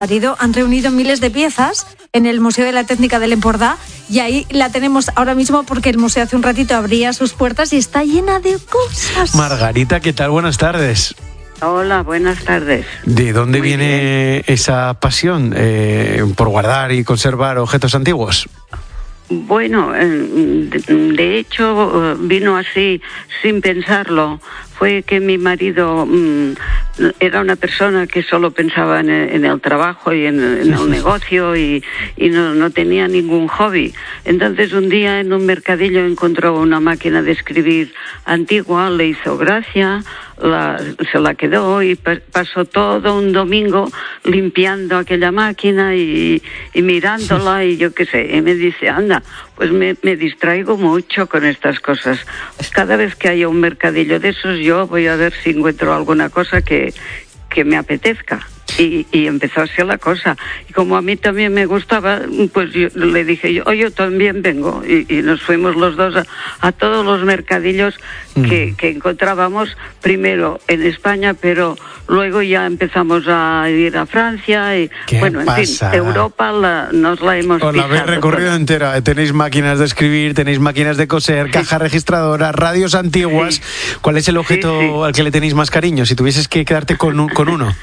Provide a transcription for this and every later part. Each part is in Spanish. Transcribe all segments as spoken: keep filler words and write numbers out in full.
marido han reunido miles de piezas en el Museo de la Técnica del Empordà y ahí la tenemos ahora mismo porque el museo hace un ratito abría sus puertas y está llena de cosas. Margarita, ¿qué tal? Buenas tardes. Hola, buenas tardes. ¿De dónde Muy viene bien. esa pasión eh, por guardar y conservar objetos antiguos? Bueno, de hecho vino así sin pensarlo. Fue que mi marido mmm, era una persona que solo pensaba en el, en el trabajo y en, en el negocio y, y no, no tenía ningún hobby. Entonces un día en un mercadillo encontró una máquina de escribir antigua, le hizo gracia, la, se la quedó y pa- pasó todo un domingo limpiando aquella máquina y, y mirándola y yo qué sé. Y me dice, anda, pues me, me distraigo mucho con estas cosas. Cada vez que haya un mercadillo de esos yo Yo voy a ver si encuentro alguna cosa que, que me apetezca. Y, y empezó así la cosa. Y como a mí también me gustaba, pues yo le dije, yo, oh, yo también vengo. Y, y nos fuimos los dos a, a todos los mercadillos que, que encontrábamos, primero en España, pero luego ya empezamos a ir a Francia. Y bueno, en pasa? fin, Europa la, nos la hemos Os la habéis pisado recorrido toda. entera. Tenéis máquinas de escribir, tenéis máquinas de coser, Sí. caja registradora, radios antiguas. Sí. ¿Cuál es el objeto Sí, sí. al que le tenéis más cariño? Si tuvieses que quedarte con, un, con uno.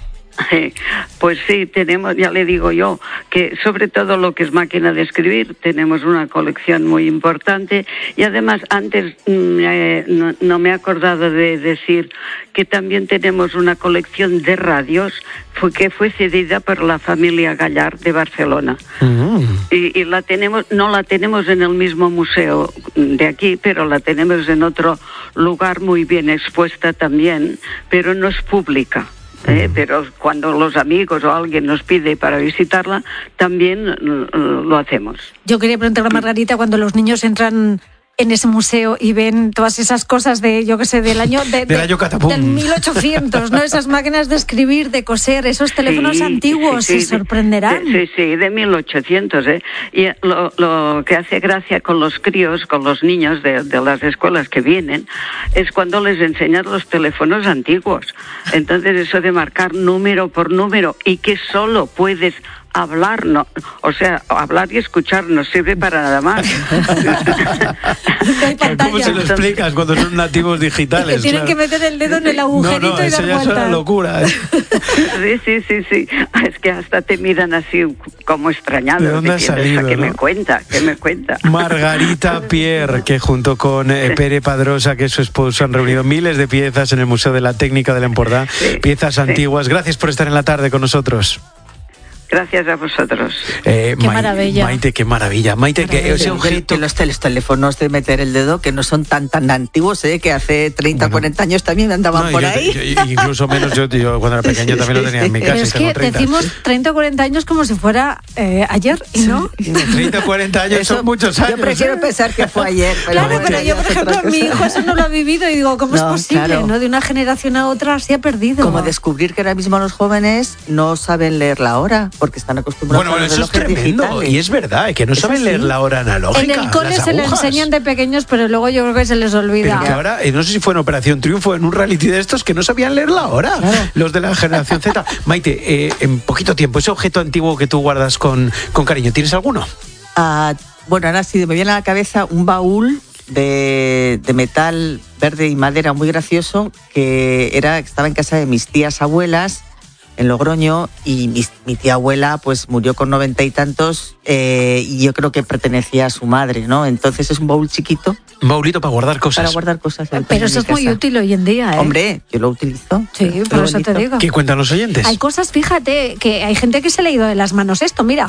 Sí, pues sí, tenemos, ya le digo yo, que sobre todo lo que es máquina de escribir, tenemos una colección muy importante y además antes mm, eh, no, no me he acordado de decir que también tenemos una colección de radios fue, que fue cedida por la familia Gallard de Barcelona. Mm. Y, y la tenemos, no la tenemos en el mismo museo de aquí, pero la tenemos en otro lugar muy bien expuesta también, pero no es pública. Eh, pero cuando los amigos o alguien nos pide para visitarla, también uh, lo hacemos. Yo quería preguntarle a Margarita, cuando los niños entran en ese museo y ven todas esas cosas de, yo qué sé, del año de, Del de, año catapum. del mil ochocientos, ¿no? Esas máquinas de escribir, de coser, esos teléfonos Sí, antiguos, sí, sí, se sorprenderán. de- Sí, sí, de mil ochocientos, ¿eh? Y lo, lo que hace gracia con los críos, con los niños de, de las escuelas que vienen, es cuando les enseñan los teléfonos antiguos. Entonces eso de marcar número por número y que solo puedes hablar, no, o sea, hablar y escuchar no sirve para nada más. No hay ¿Cómo pantalla. se lo explicas cuando son nativos digitales? Que tienen Claro. que meter el dedo en el No, agujerito no, y eso dar ya es una vueltas. locura. ¿eh? Sí, sí, sí, sí. Es que hasta te miran así como extrañados. ¿De dónde ha diciendo, salido, ¿qué no? me cuenta? ¿Qué me cuenta? Margarita Pierre, que junto con eh, Pere Padrosa, que es su esposo, han reunido miles de piezas en el Museo de la Técnica del Empordà, Sí, piezas sí. antiguas. Gracias por estar en la tarde con nosotros. Gracias a vosotros. Eh, Qué Mai- maravilla. Maite, qué maravilla. Maite, que ese Que- objeto... que los tel- teléfonos de meter el dedo, que no son tan tan antiguos, ¿eh? Que hace treinta, Bueno. cuarenta años también andaban No, por yo- ahí. yo- incluso menos, yo, yo cuando era pequeño también lo tenía en mi casa. Pero y es tengo que treinta. decimos treinta o cuarenta años como si fuera eh, ayer, ¿y no? treinta, cuarenta años Eso- son muchos años. Yo prefiero ¿eh? pensar que fue ayer. Pero Claro, bueno, pero ya yo, por es otra ejemplo, mi cosa. hijo eso no lo ha vivido y digo, ¿cómo es No, posible? claro. ¿No? De una generación a otra se ha perdido. Como descubrir que ahora mismo los jóvenes no saben leer la hora porque están acostumbrados Bueno, a los eso es relojes tremendo. digitales. Y es verdad, que no Es saben así. leer la hora analógica. En el cole las se le agujas. enseñan de pequeños, pero luego yo creo que se les Pero olvida. que ahora, eh, no sé si fue en Operación Triunfo, en un reality de estos, que no sabían leer la hora, los de la generación Z. Maite, eh, en poquito tiempo, ese objeto antiguo que tú guardas con, con cariño, ¿tienes alguno? Ah, bueno, ahora sí, me viene a la cabeza un baúl de, de metal verde y madera muy gracioso que era estaba en casa de mis tías abuelas en Logroño y mi, mi tía abuela pues murió con noventa y tantos eh, y yo creo que pertenecía a su madre, ¿no? Entonces es un baúl chiquito Un baulito para guardar cosas. para guardar cosas. en Pero eso mi es muy casa. útil hoy en día, ¿eh? Hombre, yo lo utilizo. Sí, Qué por eso te bonito. digo. ¿Qué cuentan los oyentes? Hay cosas, fíjate, que hay gente que se le ha ido de las manos esto, mira.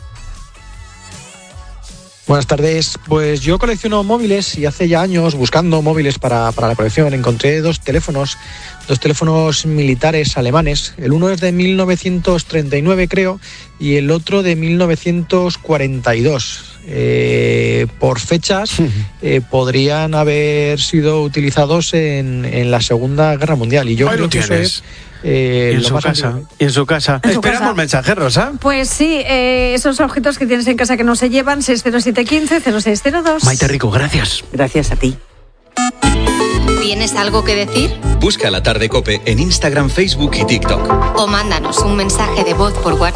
Buenas tardes. Pues yo colecciono móviles y hace ya años, buscando móviles para, para la colección, encontré dos teléfonos, dos teléfonos militares alemanes. El uno es de mil novecientos treinta y nueve, creo, y el otro de mil novecientos cuarenta y dos. Eh, por fechas, eh, podrían haber sido utilizados en, en la Segunda Guerra Mundial. Y yo Ahí creo lo que eso tienes. es eh, Y en lo su más casa. antiguo. Y en su casa. En su Esperamos casa. mensajes, Rosa. Pues sí, eh, esos objetos que tienes en casa que no se llevan, seis cero siete uno cinco cero seis cero dos. Maite Rico, gracias. Gracias a ti. ¿Tienes algo que decir? Busca La Tarde COPE en Instagram, Facebook y TikTok. O mándanos un mensaje de voz por WhatsApp